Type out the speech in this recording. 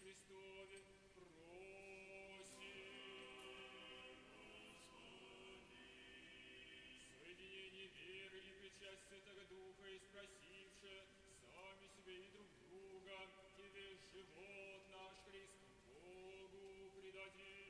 Христове просим. Соединение веры и причастия Святого Духа и спросивши сами себе и друг друга, Тебе живот наш Христ Богу предадим.